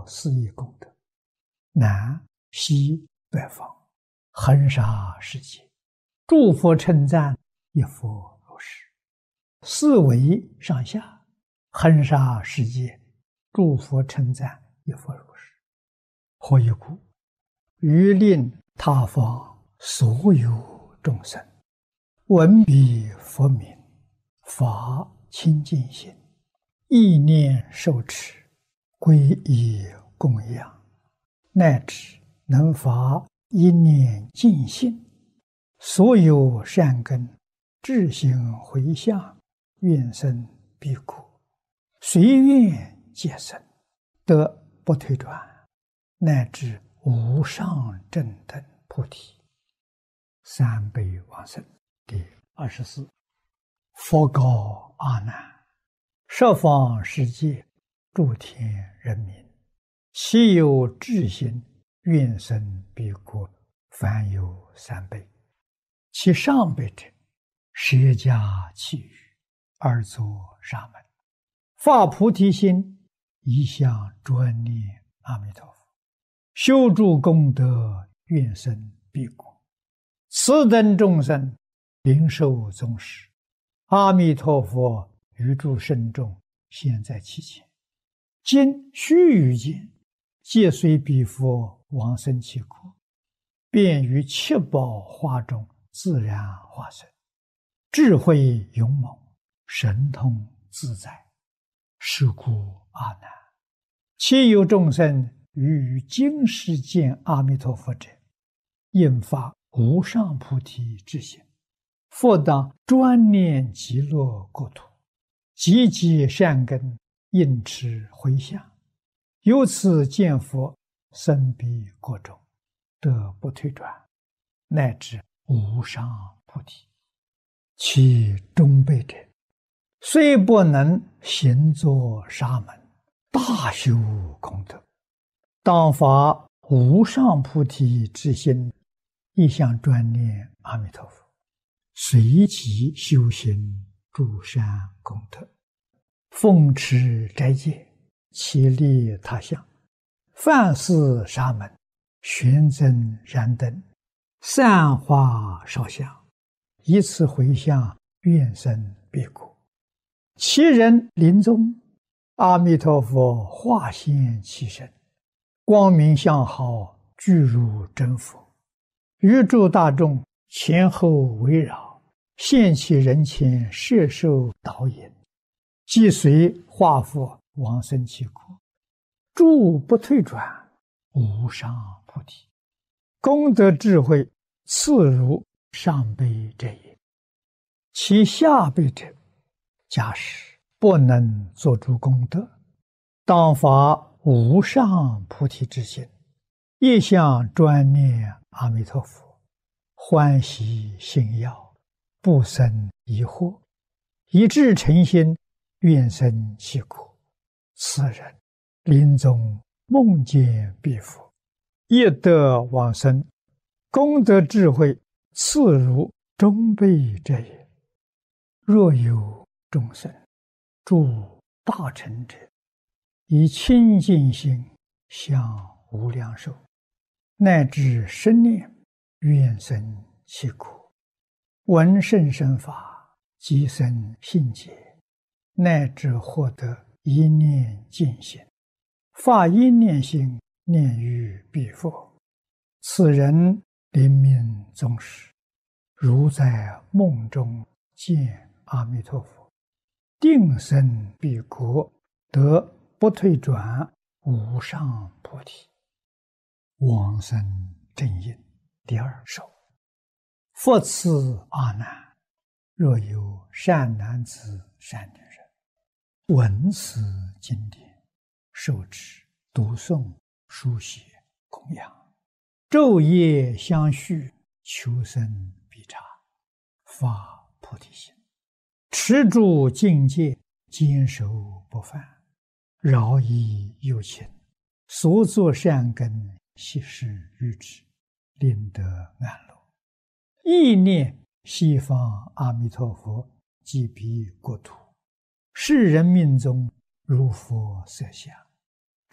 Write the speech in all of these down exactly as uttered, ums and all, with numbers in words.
四义功德，南西北方，横沙世界，诸佛称赞，一佛如是。四维上下，横沙世界，诸佛称赞，一佛如是。何以故？欲令他方所有众生闻彼佛名，发清净心，意念受持，皈依供养，乃至能发一念净心，所有善根智行回向，愿生彼国，随愿皆生，得不退转，乃至无上正等菩提。三辈往生。第二十四，佛告阿难：十方世界诸天人民，其有智心，愿生彼国，凡有三辈。其上辈者，舍家弃欲，而作沙门，发菩提心，一向专念阿弥陀佛，修诸功德，愿生彼国。此等众生灵受宗师，阿弥陀佛于诸圣众现在其前，今须臾间，皆随彼佛往生其国，便于七宝花中自然化身，智慧勇猛，神通自在。是故阿难，其有众生于今世见阿弥陀佛者，应发无上菩提之心，复当专念极乐国土，积极善根，应持回向，由此见佛，生彼国中，得不退转，乃至无上菩提。其中辈者，虽不能行作沙门，大修功德，当发无上菩提之心，一向专念阿弥陀佛，随即修行诸善功德，奉持斋戒，其利他乡，饭施沙门，玄增燃灯，散花烧香，以此回向，愿生彼国。其人临终，阿弥陀佛化现其身，光明相好，具如真佛，于诸大众前后围绕，现其人前，摄受导引，即随化佛往生其国，诸不退转，无上菩提。功德智慧次如上辈者也。其下辈者，假使不能作诸功德，当发无上菩提之心，一向专念阿弥陀佛，欢喜信要，不生疑惑，以至诚心，愿生其国。此人临终梦见彼佛，亦得往生，功德智慧次如中辈者也。若有众生诸大乘者，以清净心向无量寿，乃至生念，愿生其国，闻甚深法，即生信解，乃至获得一念净心，发一念心，念于彼佛。此人临命终时，如在梦中见阿弥陀佛，定生彼国，得不退转，无上菩提。往生正因第二首。复次阿难，若有善男子善女人，闻此经典，受持读诵书写供养，昼夜相续，求生必察，发菩提心，持住境界，坚守不犯，饶益有情，所作善根，悉施于之，令得安乐。意念西方阿弥陀佛即彼国土，世人命中如佛色相，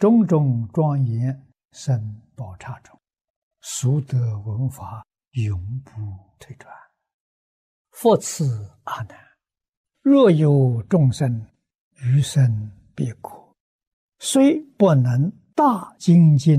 种种庄严生宝刹中，俗得闻法，永不退转。复次阿难，若有众生余生别苦，虽不能大精进